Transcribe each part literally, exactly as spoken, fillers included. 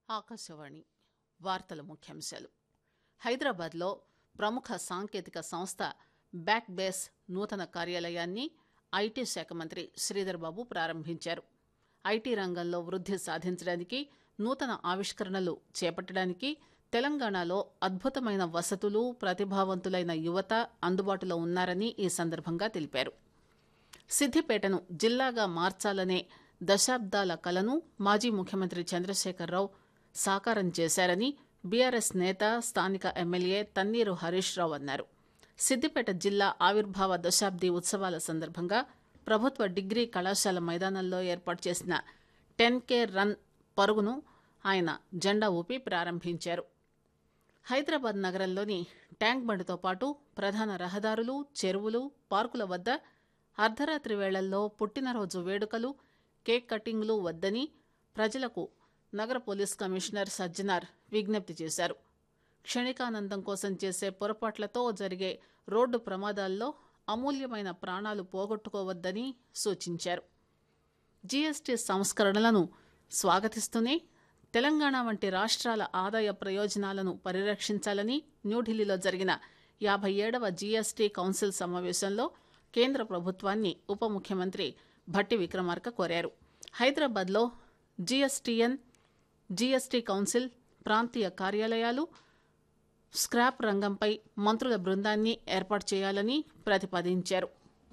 ఆకాశవాణి వార్తల ముఖ్యాంశాలు. హైదరాబాద్లో ప్రముఖ సాంకేతిక సంస్థ బ్యాక్ బేస్ నూతన కార్యాలయాన్ని ఐటీ శాఖ మంత్రి శ్రీధర్ బాబు ప్రారంభించారు. ఐటీ రంగంలో వృద్ధి సాధించడానికి, నూతన ఆవిష్కరణలు చేపట్టడానికి తెలంగాణలో అద్భుతమైన వసతులు, ప్రతిభావంతులైన యువత అందుబాటులో ఉన్నారని ఈ సందర్భంగా తెలిపారు. సిద్దిపేటను జిల్లాగా మార్చాలనే దశాబ్దాల కలను మాజీ ముఖ్యమంత్రి చంద్రశేఖరరావు సాకారం చేశారని బీఆర్ఎస్ నేత, స్థానిక ఎమ్మెల్యే తన్నీరు హరీష్ రావు అన్నారు. సిద్దిపేట జిల్లా ఆవిర్భావ దశాబ్ది ఉత్సవాల సందర్భంగా ప్రభుత్వ డిగ్రీ కళాశాల మైదానంలో ఏర్పాటు చేసిన టెన్ కే రన్ పరుగును ఆయన జెండా ఊపి ప్రారంభించారు. హైదరాబాద్ నగరంలోని ట్యాంక్ బండ్తో పాటు ప్రధాన రహదారులు, చెరువులు, పార్కుల వద్ద అర్ధరాత్రి వేళల్లో పుట్టినరోజు వేడుకలు, కేక్ కటింగ్లు వద్దని ప్రజలకు నగర పోలీస్ కమిషనర్ సజ్జనార్ విజ్ఞప్తి చేశారు. క్షణికానందం కోసం చేసే పొరపాట్లతో జరిగే రోడ్డు ప్రమాదాల్లో అమూల్యమైన ప్రాణాలు పోగొట్టుకోవద్దని సూచించారు. జీఎస్టీ సంస్కరణలను స్వాగతిస్తూనే తెలంగాణ వంటి రాష్ట్రాల ఆదాయ ప్రయోజనాలను పరిరక్షించాలని న్యూఢిల్లీలో జరిగిన యాభై ఏడవ జీఎస్టీ కౌన్సిల్ సమావేశంలో కేంద్ర ప్రభుత్వాన్ని ఉప ముఖ్యమంత్రి భట్టి విక్రమార్క కోరారు. హైదరాబాద్లో జీఎస్టీఎన్, జీఎస్టీ కౌన్సిల్, ప్రాంతీయ కార్యాలయాలు, స్క్రాప్ రంగంపై మంత్రుల బృందాన్ని ఏర్పాటు చేయాలని ప్రతిపాదించారు.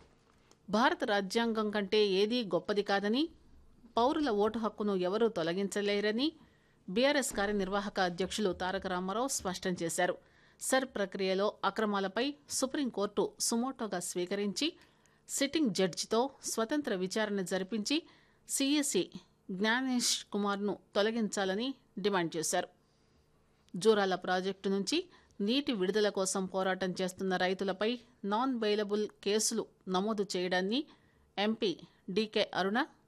భారత రాజ్యాంగం కంటే ఏదీ గొప్పది కాదని, పౌరుల ఓటు హక్కును ఎవరూ తొలగించలేరని బీఆర్ఎస్ కార్యనిర్వాహక అధ్యక్షులు తారక రామారావు స్పష్టం చేశారు. సర్ ప్రక్రియలో అక్రమాలపై సుప్రీంకోర్టు సుమోటోగా స్వీకరించి సిట్టింగ్ జడ్జితో స్వతంత్ర విచారణ జరిపించి సీఈసీ జ్ఞానేష్ కుమార్ను తొలగించాలని డిమాండ్ చేశారు. జూరాల ప్రాజెక్టు నుంచి నీటి విడుదల కోసం పోరాటం చేస్తున్న రైతులపై నాన్ బెయిలబుల్ కేసులు నమోదు చేయడాన్ని ఎంపీ డీకే అరుణ